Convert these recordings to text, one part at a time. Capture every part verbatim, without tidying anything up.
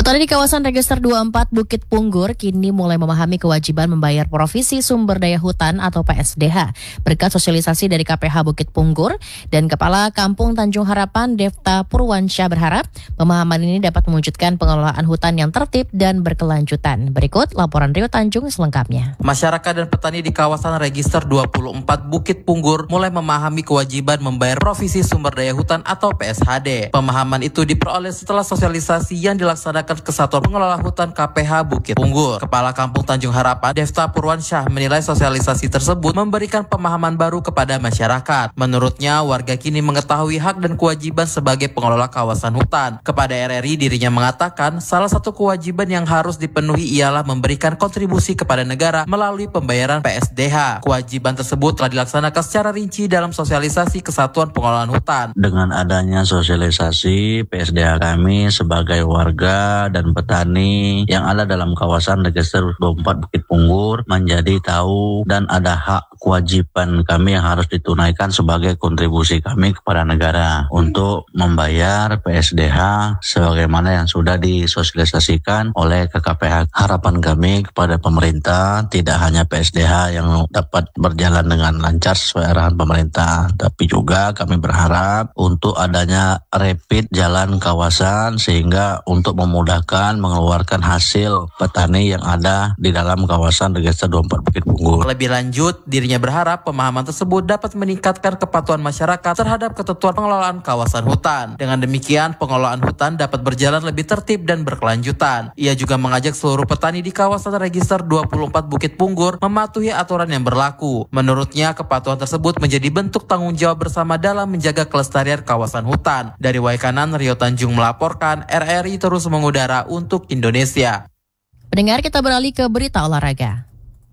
Petani di kawasan Register dua puluh empat Bukit Punggur kini mulai memahami kewajiban membayar Provisi Sumber Daya Hutan atau P S D H berkat sosialisasi dari K P H Bukit Punggur, dan Kepala Kampung Tanjung Harapan Devta Purwansyah berharap pemahaman ini dapat mewujudkan pengelolaan hutan yang tertib dan berkelanjutan. Berikut laporan Rio Tanjung selengkapnya. Masyarakat dan petani di kawasan Register dua puluh empat Bukit Punggur mulai memahami kewajiban membayar Provisi Sumber Daya Hutan atau P S H D. Pemahaman itu diperoleh setelah sosialisasi yang dilaksanakan Kesatuan Pengelola Hutan K P H Bukit Punggur. Kepala Kampung Tanjung Harapan Devta Purwansyah menilai sosialisasi tersebut memberikan pemahaman baru kepada masyarakat. Menurutnya, warga kini mengetahui hak dan kewajiban sebagai pengelola kawasan hutan. Kepada R R I, dirinya mengatakan salah satu kewajiban yang harus dipenuhi ialah memberikan kontribusi kepada negara melalui pembayaran P S D H. Kewajiban tersebut telah dilaksanakan secara rinci dalam sosialisasi Kesatuan Pengelolaan Hutan. Dengan adanya sosialisasi, P S D H kami sebagai warga dan petani yang ada dalam kawasan Register dua puluh empat Bukit Punggur menjadi tahu dan ada hak kewajiban kami yang harus ditunaikan sebagai kontribusi kami kepada negara untuk membayar P S D H sebagaimana yang sudah disosialisasikan oleh K K P H. Harapan kami kepada pemerintah tidak hanya P S D H yang dapat berjalan dengan lancar sesuai arahan pemerintah, tapi juga kami berharap untuk adanya rapid jalan kawasan sehingga untuk memudahkan mengeluarkan hasil petani yang ada di dalam kawasan Register dua puluh empat Bukit Punggur. Lebih lanjut, dirinya berharap pemahaman tersebut dapat meningkatkan kepatuhan masyarakat terhadap ketentuan pengelolaan kawasan hutan. Dengan demikian, pengelolaan hutan dapat berjalan lebih tertib dan berkelanjutan. Ia juga mengajak seluruh petani di kawasan Register dua puluh empat Bukit Punggur mematuhi aturan yang berlaku. Menurutnya, kepatuhan tersebut menjadi bentuk tanggung jawab bersama dalam menjaga kelestarian kawasan hutan. Dari Waikanan, Rio Tanjung melaporkan, R R I terus mengudara untuk Indonesia. Pendengar, kita beralih ke berita olahraga.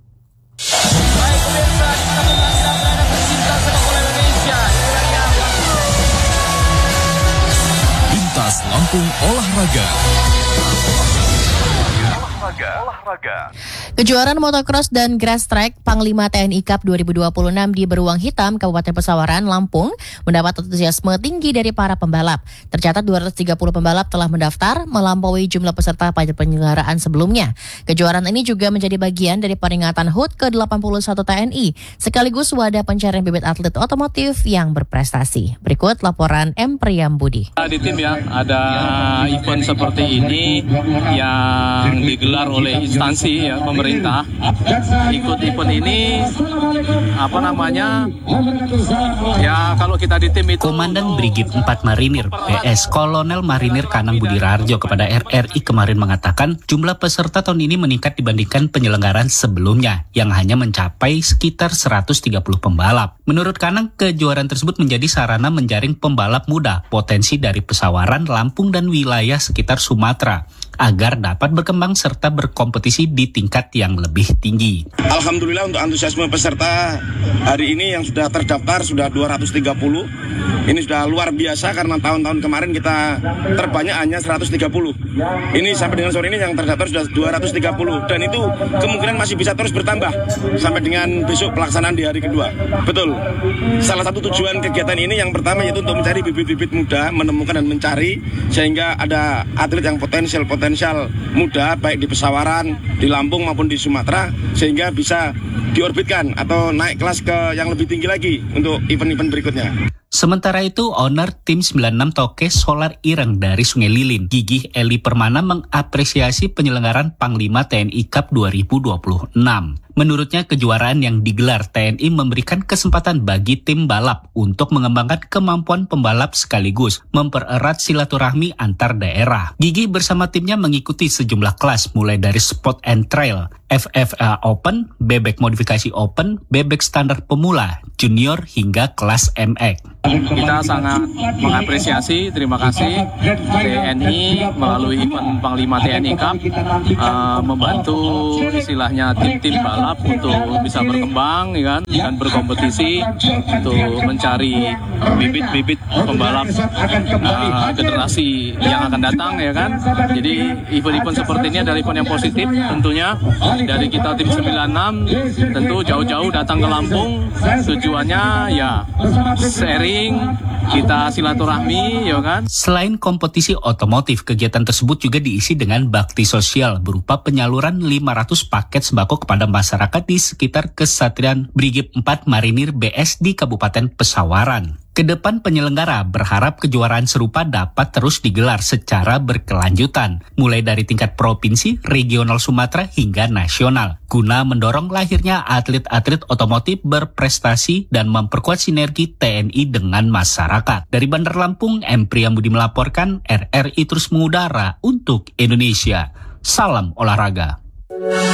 Baik pemirsa, kita mengundang anak pecinta sepak bola Indonesia. Lintas Lampung Olahraga. Olahraga. Kejuaraan motocross dan grass track Panglima T N I Cup dua ribu dua puluh enam di Beruang Hitam, Kabupaten Pesawaran, Lampung mendapat antusiasme tinggi dari para pembalap. Tercatat dua ratus tiga puluh pembalap telah mendaftar melampaui jumlah peserta pada penyelenggaraan sebelumnya. Kejuaraan ini juga menjadi bagian dari peringatan H U T ke delapan puluh satu T N I sekaligus wadah pencarian bibit atlet otomotif yang berprestasi. Berikut laporan M. Priyambudi. Di tim ya, ada event seperti ini yang digelar oleh instansi ya, pemerintah. Ikut event ini apa namanya ya, kalau kita di tim itu Komandan Brigif empat Marinir P S Kolonel Marinir Kanang Budi Rarjo kepada R R I kemarin mengatakan jumlah peserta tahun ini meningkat dibandingkan penyelenggaraan sebelumnya yang hanya mencapai sekitar seratus tiga puluh pembalap. Menurut Kanang, kejuaraan tersebut menjadi sarana menjaring pembalap muda potensi dari Pesawaran, Lampung dan wilayah sekitar Sumatera agar dapat berkembang serta berkompetisi di tingkat yang lebih tinggi. Alhamdulillah untuk antusiasme peserta hari ini yang sudah terdaftar sudah dua ratus tiga puluh. Ini sudah luar biasa karena tahun-tahun kemarin kita terbanyak hanya seratus tiga puluh. Ini sampai dengan sore ini yang terdaftar sudah dua ratus tiga puluh dan itu kemungkinan masih bisa terus bertambah sampai dengan besok pelaksanaan di hari kedua. Betul. Salah satu tujuan kegiatan ini yang pertama yaitu untuk mencari bibit-bibit muda, menemukan dan mencari sehingga ada atlet yang potensial potensial potensial muda baik di Pesawaran, di Lampung maupun di Sumatera sehingga bisa diorbitkan atau naik kelas ke yang lebih tinggi lagi untuk event-event berikutnya. Sementara itu, owner tim sembilan puluh enam Toke Solar Ireng dari Sungai Lilin, Gigih Eli Permana mengapresiasi penyelenggaraan Panglima T N I Cup dua ribu dua puluh enam. Menurutnya, kejuaraan yang digelar T N I memberikan kesempatan bagi tim balap untuk mengembangkan kemampuan pembalap sekaligus mempererat silaturahmi antar daerah. Gigi bersama timnya mengikuti sejumlah kelas mulai dari Sport and Trail, F F A Open, bebek modifikasi Open, bebek standar pemula, junior hingga kelas M X. Kita sangat mengapresiasi, terima kasih T N I melalui event Panglima T N I Cup uh, membantu istilahnya tim-tim balap untuk bisa berkembang ya kan, dan berkompetisi untuk mencari bibit-bibit pembalap uh, generasi yang akan datang ya kan. Jadi event-event seperti ini adalah event yang positif tentunya. Dari kita tim sembilan puluh enam tentu jauh-jauh datang ke Lampung tujuannya ya sharing kita silaturahmi, ya kan. Selain kompetisi otomotif, kegiatan tersebut juga diisi dengan bakti sosial berupa penyaluran lima ratus paket sembako kepada masyarakat di sekitar Kesatrian Brigif empat Marinir B S di Kabupaten Pesawaran. Kedepan penyelenggara berharap kejuaraan serupa dapat terus digelar secara berkelanjutan, mulai dari tingkat provinsi, regional Sumatera hingga nasional, guna mendorong lahirnya atlet-atlet otomotif berprestasi dan memperkuat sinergi T N I dengan masyarakat. Dari Bandar Lampung, M. Priyambudi melaporkan, R R I terus mengudara untuk Indonesia. Salam olahraga.